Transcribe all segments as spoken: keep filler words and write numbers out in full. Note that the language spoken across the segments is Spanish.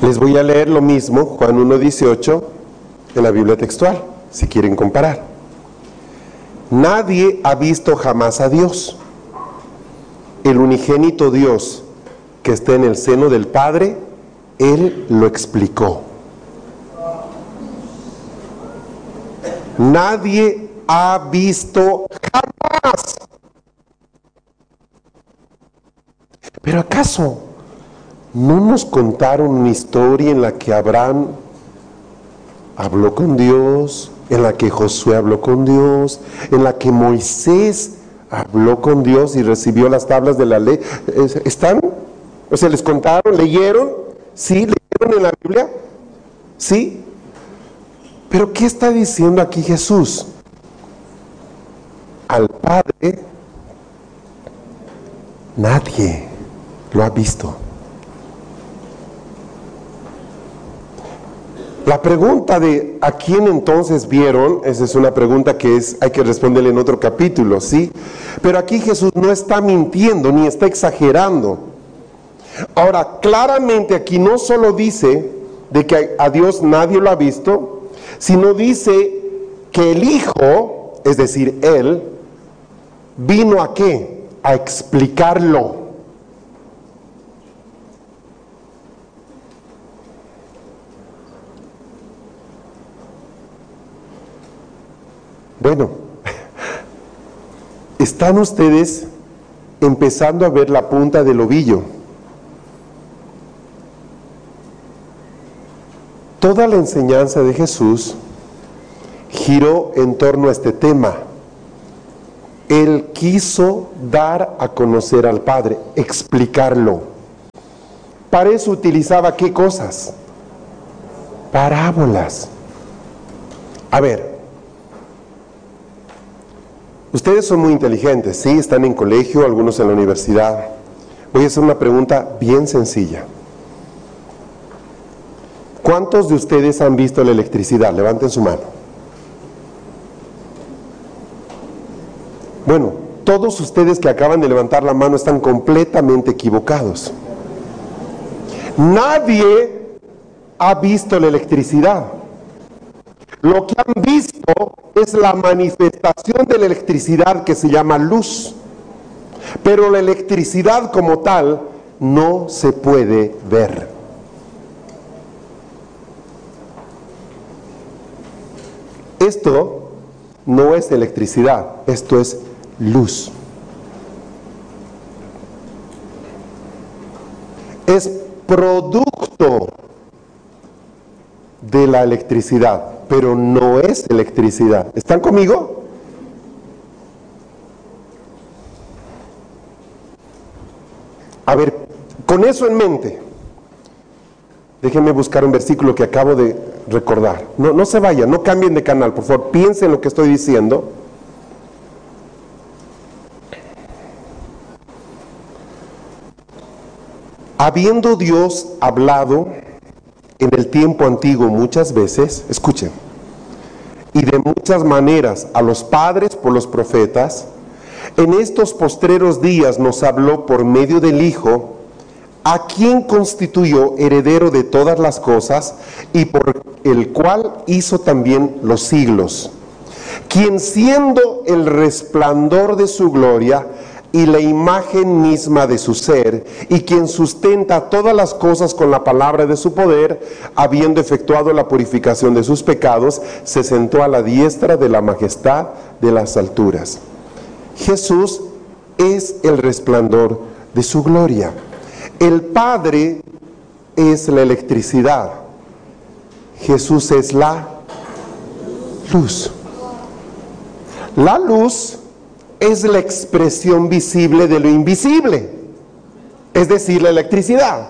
Les voy a leer lo mismo, Juan uno dieciocho, en la Biblia textual, si quieren comparar. Nadie ha visto jamás a Dios. El unigénito Dios que está en el seno del Padre, Él lo explicó. Nadie ha visto jamás. Pero ¿acaso no nos contaron una historia en la que Abraham habló con Dios, en la que Josué habló con Dios, en la que Moisés habló con Dios y recibió las tablas de la ley? ¿Están? O sea, ¿les contaron? ¿Leyeron? ¿Sí? ¿Leyeron en la Biblia? ¿Sí? Pero ¿qué está diciendo aquí Jesús? Al Padre nadie lo ha visto. La pregunta de ¿a quién entonces vieron? Esa es una pregunta que es, hay que responderle en otro capítulo, ¿sí? Pero aquí Jesús no está mintiendo ni está exagerando. Ahora, claramente aquí no solo dice de que a Dios nadie lo ha visto, sino dice que el Hijo, es decir, Él, vino ¿a qué? A explicarlo. Bueno, están ustedes empezando a ver la punta del ovillo. Toda la enseñanza de Jesús giró en torno a este tema. Él quiso dar a conocer al Padre, explicarlo. Para eso utilizaba ¿qué cosas? Parábolas. A ver, ustedes son muy inteligentes, ¿sí? Están en colegio, algunos en la universidad. Voy a hacer una pregunta bien sencilla. ¿Cuántos de ustedes han visto la electricidad? Levanten su mano. Bueno, todos ustedes que acaban de levantar la mano están completamente equivocados. Nadie ha visto la electricidad. Lo que han visto es la manifestación de la electricidad que se llama luz. Pero la electricidad como tal no se puede ver. Esto no es electricidad, esto es luz. Es producto de la electricidad, pero no es electricidad. ¿Están conmigo? A ver, con eso en mente, déjenme buscar un versículo que acabo de recordar. No, no se vayan, no cambien de canal, por favor, piensen lo que estoy diciendo. Habiendo Dios hablado en el tiempo antiguo muchas veces, escuchen, y de muchas maneras a los padres por los profetas, en estos postreros días nos habló por medio del Hijo, a quien constituyó heredero de todas las cosas y por el cual hizo también los siglos, quien siendo el resplandor de su gloria y la imagen misma de su ser, y quien sustenta todas las cosas con la palabra de su poder, habiendo efectuado la purificación de sus pecados, se sentó a la diestra de la majestad de las alturas. Jesús es el resplandor de su gloria. El Padre es la electricidad. Jesús es la luz. La luz es la expresión visible de lo invisible, es decir, la electricidad.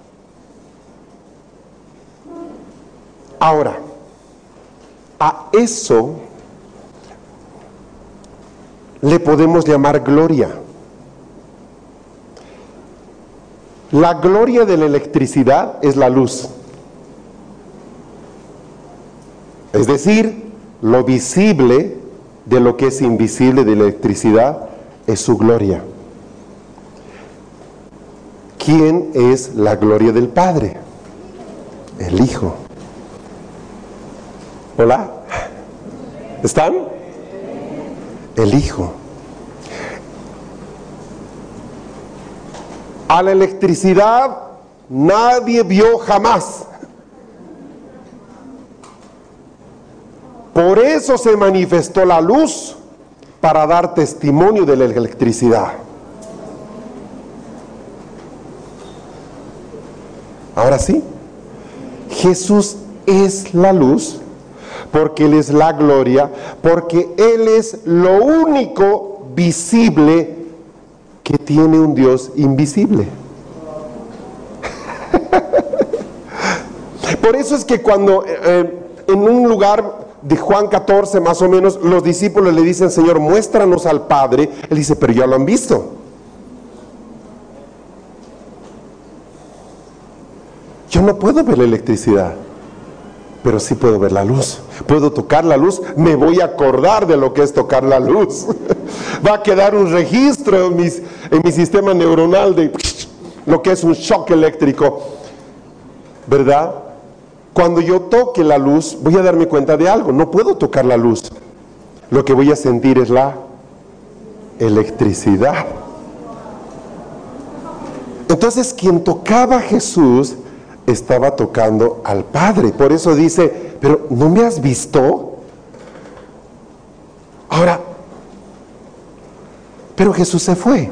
Ahora, a eso le podemos llamar gloria. La gloria de la electricidad es la luz. Es decir, lo visible de lo que es invisible de la electricidad es su gloria. ¿Quién es la gloria del Padre? El Hijo. ¿Hola? ¿Están? El Hijo. A la electricidad nadie vio jamás. Por eso se manifestó la luz, para dar testimonio de la electricidad. Ahora sí, Jesús es la luz, porque Él es la gloria, porque Él es lo único visible que tiene un Dios invisible. Por eso es que cuando eh, en un lugar de Juan catorce más o menos, los discípulos le dicen: Señor, muéstranos al Padre. Él dice: pero ya lo han visto. Yo no puedo ver la electricidad, pero sí puedo ver la luz. Puedo tocar la luz, me voy a acordar de lo que es tocar la luz. Va a quedar un registro en, mis, en mi sistema neuronal de lo que es un shock eléctrico, ¿verdad? Cuando yo toque la luz, voy a darme cuenta de algo. No puedo tocar la luz. Lo que voy a sentir es la electricidad. Entonces, quien tocaba a Jesús estaba tocando al Padre. Por eso dice: pero ¿no me has visto? Ahora, pero Jesús se fue.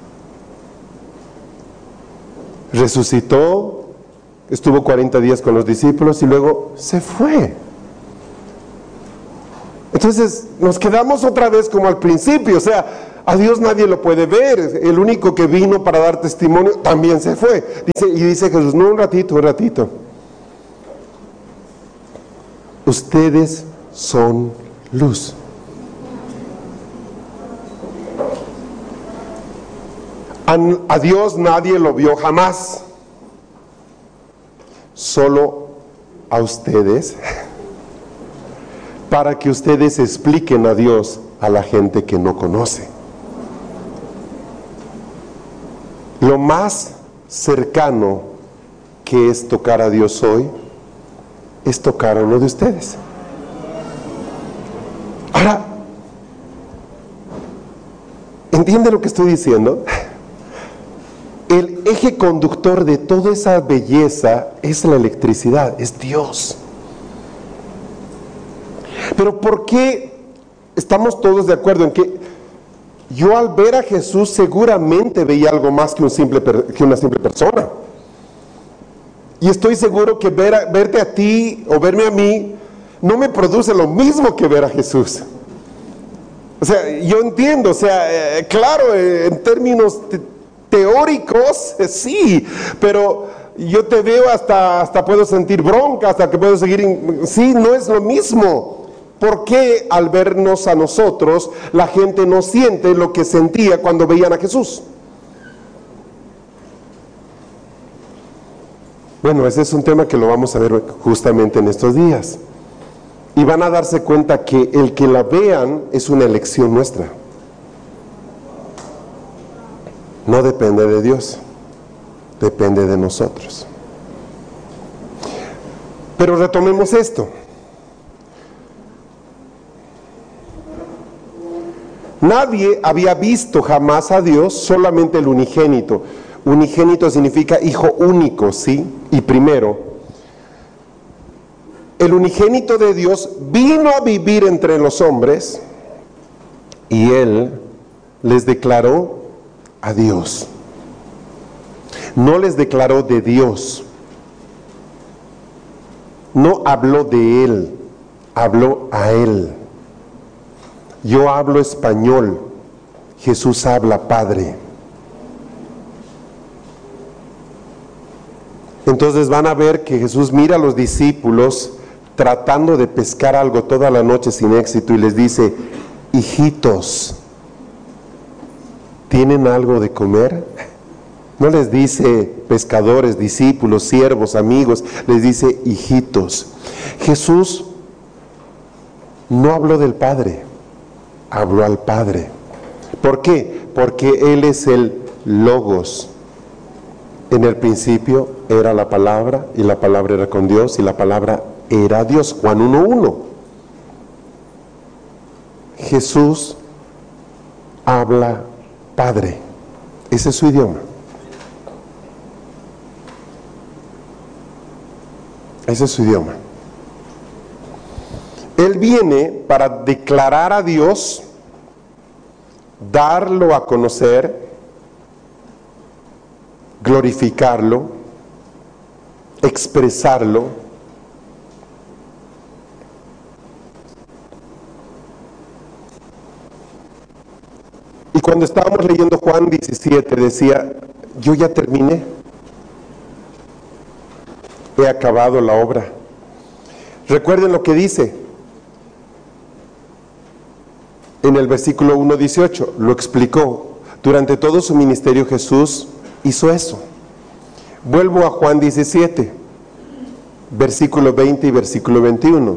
Resucitó. Estuvo cuarenta días con los discípulos y luego se fue. Entonces nos quedamos otra vez como al principio. O sea, a Dios nadie lo puede ver. El único que vino para dar testimonio también se fue. Dice, y dice Jesús: no, un ratito, un ratito. Ustedes son luz. A, a Dios nadie lo vio jamás. Solo a ustedes, para que ustedes expliquen a Dios a la gente que no conoce. Lo más cercano que es tocar a Dios hoy es tocar a uno de ustedes. Ahora, ¿entiende lo que estoy diciendo? El eje conductor de toda esa belleza es la electricidad, es Dios. Pero ¿por qué estamos todos de acuerdo en que yo al ver a Jesús seguramente veía algo más que, un simple, que una simple persona? Y estoy seguro que ver a, verte a ti o verme a mí no me produce lo mismo que ver a Jesús. O sea, yo entiendo, o sea, eh, claro, eh, en términos te, teóricos, sí, pero yo te veo hasta, hasta puedo sentir bronca, hasta que puedo seguir, in, sí, no es lo mismo. ¿Por qué al vernos a nosotros la gente no siente lo que sentía cuando veían a Jesús? Bueno, ese es un tema que lo vamos a ver justamente en estos días. Y van a darse cuenta que el que la vean es una elección nuestra. No depende de Dios, depende de nosotros. Pero retomemos esto. Nadie había visto jamás a Dios, solamente el unigénito. Unigénito significa hijo único, ¿sí? Y primero. El unigénito de Dios vino a vivir entre los hombres y Él les declaró a Dios. No les declaró de Dios. No habló de Él, habló a Él. Yo hablo español, Jesús habla Padre. Entonces van a ver que Jesús mira a los discípulos tratando de pescar algo toda la noche sin éxito y les dice: hijitos, ¿tienen algo de comer? No les dice pescadores, discípulos, siervos, amigos, les dice hijitos. Jesús no habló del Padre, habló al Padre. ¿Por qué? Porque Él es el Logos. En el principio era la palabra, y la palabra era con Dios, y la palabra era Dios. Juan uno uno. Jesús habla Padre. Ese es su idioma. Ese es su idioma. Él viene para declarar a Dios, darlo a conocer, glorificarlo, expresarlo. Y cuando estábamos leyendo Juan diecisiete decía, yo ya terminé, he acabado la obra. Recuerden lo que dice en el versículo uno dieciocho, lo explicó. Durante todo su ministerio Jesús hizo eso. Vuelvo a Juan diecisiete, versículo veinte y versículo veintiuno.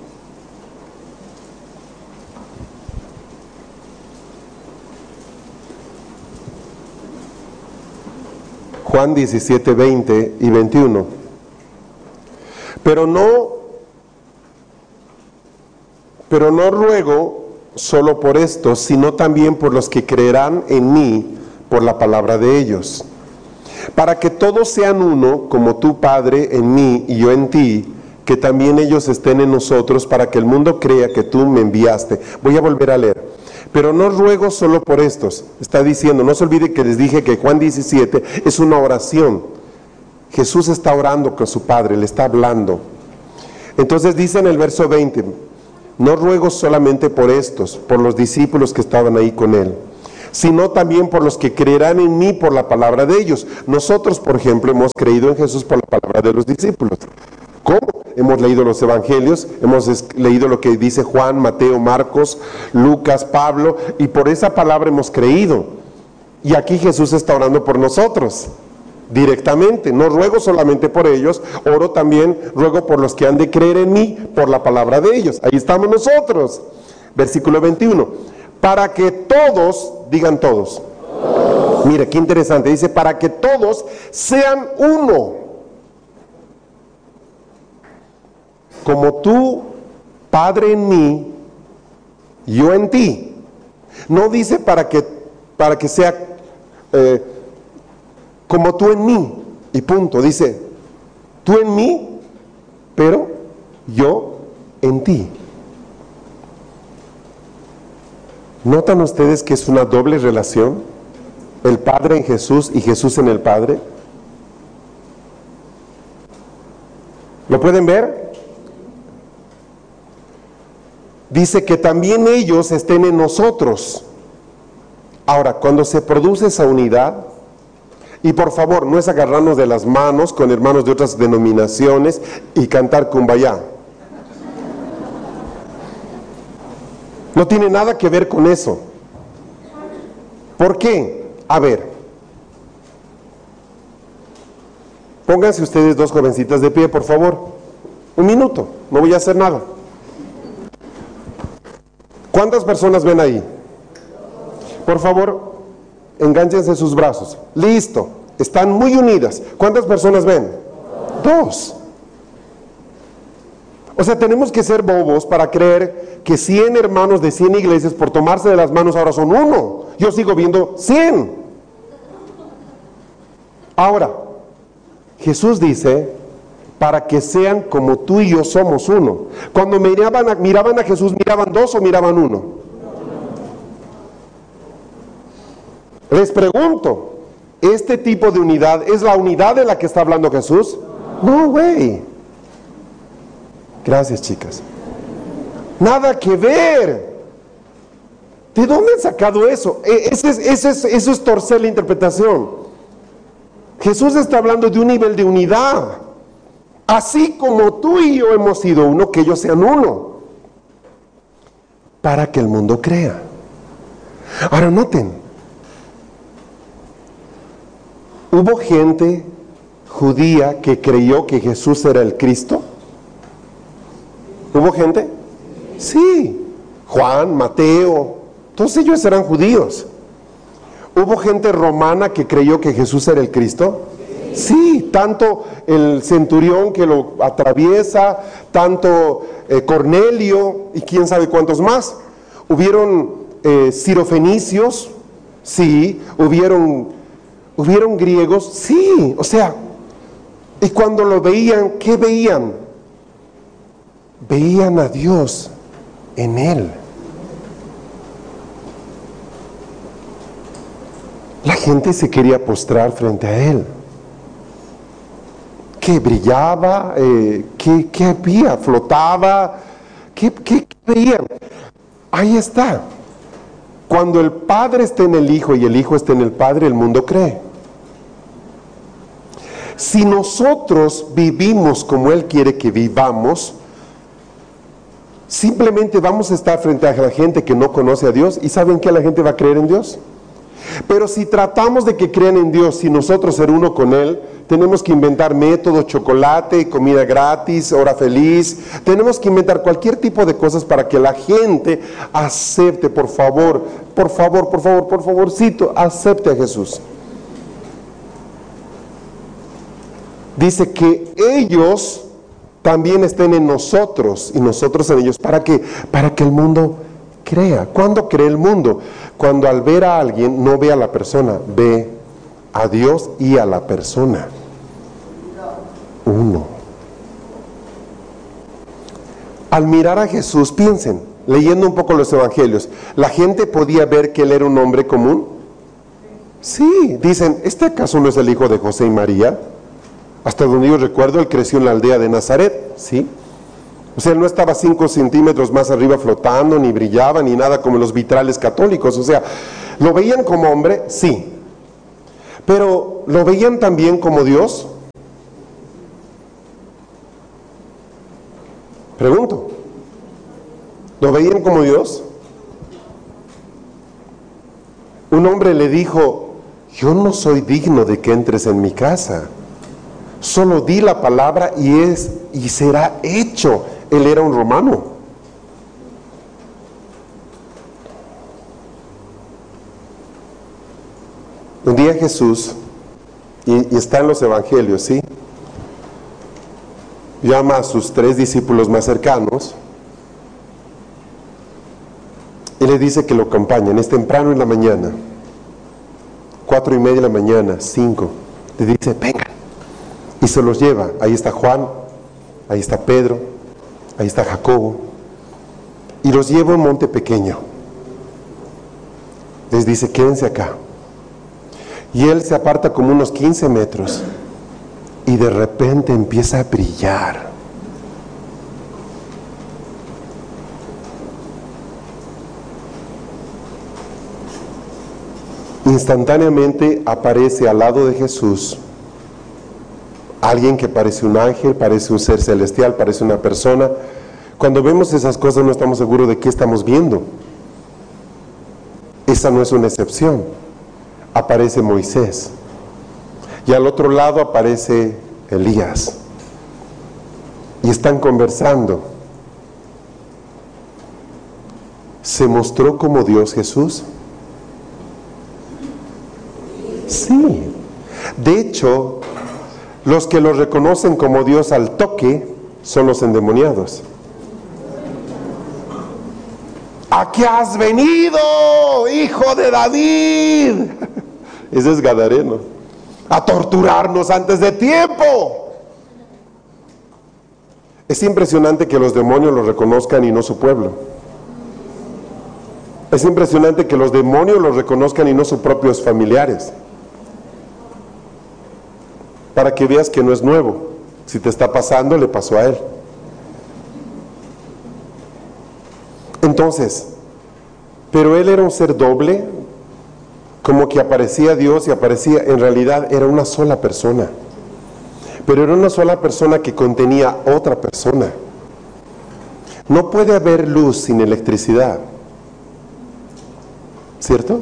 Juan diecisiete, veinte y veintiuno. Pero no, pero no ruego solo por esto, sino también por los que creerán en mí por la palabra de ellos, para que todos sean uno, como tú, Padre, en mí y yo en ti, que también ellos estén en nosotros, para que el mundo crea que tú me enviaste. Voy a volver a leer. Pero no ruego solo por estos. Está diciendo, no se olvide que les dije que Juan diecisiete es una oración. Jesús está orando con su Padre, le está hablando. Entonces dice en el verso veinte, no ruego solamente por estos, por los discípulos que estaban ahí con él, sino también por los que creerán en mí por la palabra de ellos. Nosotros, por ejemplo, hemos creído en Jesús por la palabra de los discípulos. ¿Cómo? Hemos leído los evangelios, hemos leído lo que dice Juan, Mateo, Marcos, Lucas, Pablo, y por esa palabra hemos creído. Y aquí Jesús está orando por nosotros, directamente. No ruego solamente por ellos, oro también, ruego por los que han de creer en mí, por la palabra de ellos. Ahí estamos nosotros. Versículo veintiuno. Para que todos, digan todos. Todos. Mire, qué interesante, dice, para que todos sean uno. Como tú, Padre, en mí, yo en ti. No dice para que, para que sea eh, como tú en mí, y punto. Dice, tú en mí, pero yo en ti. ¿Notan ustedes que es una doble relación? El Padre en Jesús y Jesús en el Padre. ¿Lo pueden ver? Dice que también ellos estén en nosotros. Ahora, cuando se produce esa unidad, y por favor, no es agarrarnos de las manos con hermanos de otras denominaciones y cantar Kumbaya. No tiene nada que ver con eso. ¿Por qué? A ver, pónganse ustedes dos jovencitas de pie, por favor. Un minuto, no voy a hacer nada. ¿Cuántas personas ven ahí? Por favor, enganchense sus brazos. Listo, están muy unidas. ¿Cuántas personas ven? Dos. O sea, tenemos que ser bobos para creer que cien hermanos de cien iglesias por tomarse de las manos ahora son uno. Yo sigo viendo cien. Ahora, Jesús dice, para que sean como tú y yo somos uno. Cuando miraban a, miraban a Jesús, ¿miraban dos o miraban uno? Les pregunto, ¿este tipo de unidad es la unidad de la que está hablando Jesús? No, güey. Gracias, chicas. Nada que ver. ¿De dónde han sacado eso? Ese es, ese es, eso es torcer la interpretación. Jesús está hablando de un nivel de unidad. Así como tú y yo hemos sido uno, que ellos sean uno. Para que el mundo crea. Ahora noten. Hubo gente judía que creyó que Jesús era el Cristo. ¿Hubo gente? Sí. Juan, Mateo, todos ellos eran judíos. ¿Hubo gente romana que creyó que Jesús era el Cristo? Sí, tanto el centurión que lo atraviesa, tanto eh, Cornelio y quién sabe cuántos más. Hubieron eh, sirofenicios, sí, hubieron, hubieron griegos, sí, o sea, y cuando lo veían, ¿qué veían? Veían a Dios en él. La gente se quería postrar frente a él. ¿Qué brillaba? Eh, ¿qué, ¿Qué había? ¿Flotaba? ¿Qué, qué, qué veían? Ahí está. Cuando el Padre está en el Hijo y el Hijo está en el Padre, el mundo cree. Si nosotros vivimos como Él quiere que vivamos, simplemente vamos a estar frente a la gente que no conoce a Dios, y ¿saben que la gente va a creer en Dios? Pero si tratamos de que crean en Dios y nosotros ser uno con Él, tenemos que inventar métodos, chocolate, comida gratis, hora feliz. Tenemos que inventar cualquier tipo de cosas para que la gente acepte, por favor, por favor, por favor, por favorcito, acepte a Jesús. Dice que ellos también estén en nosotros y nosotros en ellos. ¿Para qué? Para que el mundo crea. ¿Cuándo cree el mundo? Cuando al ver a alguien no ve a la persona, ve a Dios y a la persona. Uno. Al mirar a Jesús, piensen, leyendo un poco los evangelios, ¿la gente podía ver que él era un hombre común? Sí, dicen, ¿este acaso no es el hijo de José y María? Hasta donde yo recuerdo, él creció en la aldea de Nazaret, ¿sí? O sea, él no estaba cinco centímetros más arriba flotando, ni brillaba, ni nada como los vitrales católicos. O sea, ¿lo veían como hombre? Sí. Pero, ¿lo veían también como Dios? Pregunto. ¿Lo veían como Dios? Un hombre le dijo, yo no soy digno de que entres en mi casa. Solo di la palabra y es y será hecho. Él era un romano. Un día Jesús, y, y está en los evangelios, ¿sí? Llama a sus tres discípulos más cercanos y le dice que lo acompañen. Es temprano en la mañana, cuatro y media de la mañana, cinco. Le dice, vengan. Y se los lleva. Ahí está Juan, ahí está Pedro, ahí está Jacobo. Y los lleva a un monte pequeño. Les dice, quédense acá. Y él se aparta como unos quince metros. Y de repente empieza a brillar. Instantáneamente aparece al lado de Jesús alguien que parece un ángel, parece un ser celestial, parece una persona. Cuando vemos esas cosas no estamos seguros de qué estamos viendo. Esa no es una excepción. Aparece Moisés. Y al otro lado aparece Elías. Y están conversando. ¿Se mostró como Dios Jesús? Sí. De hecho, los que lo reconocen como Dios al toque son los endemoniados. ¿A qué has venido, hijo de David? Ese es Gadareno. A torturarnos antes de tiempo. Es impresionante que los demonios lo reconozcan y no su pueblo. Es impresionante que los demonios lo reconozcan y no sus propios familiares. Para que veas que no es nuevo. Si te está pasando, le pasó a él. Entonces, pero él era un ser doble, como que aparecía Dios y aparecía, en realidad era una sola persona. Pero era una sola persona que contenía otra persona. No puede haber luz sin electricidad, ¿cierto?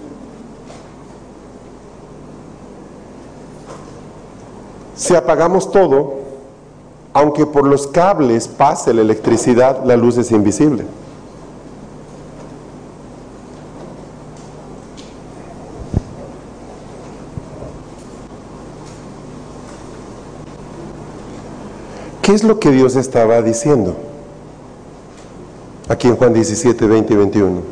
Si apagamos todo, aunque por los cables pase la electricidad, la luz es invisible. ¿Qué es lo que Dios estaba diciendo? Aquí en Juan diecisiete, veinte y veintiuno.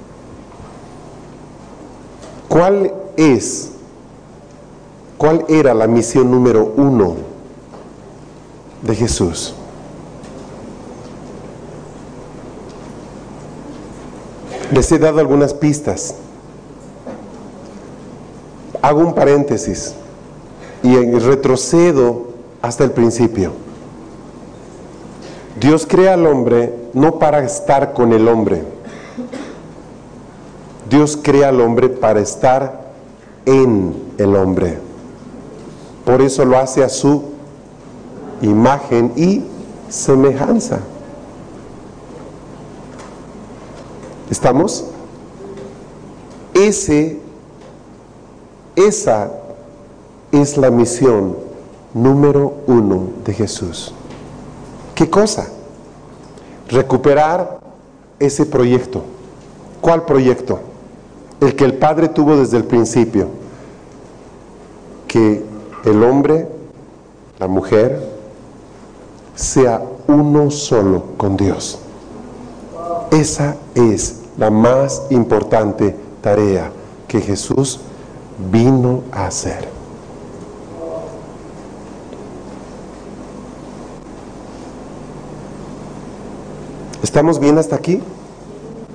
¿Cuál es, cuál era la misión número uno de Jesús? Les he dado algunas pistas. Hago un paréntesis y retrocedo hasta el principio. Dios crea al hombre no para estar con el hombre. Dios crea al hombre para estar en el hombre. Por eso lo hace a su imagen y semejanza. ¿Estamos? Ese, esa es la misión número uno de Jesús. ¿Qué cosa? Recuperar ese proyecto. ¿Cuál proyecto? El que el Padre tuvo desde el principio. Que el hombre, la mujer, sea uno solo con Dios. Esa es la más importante tarea que Jesús vino a hacer. ¿Estamos bien hasta aquí?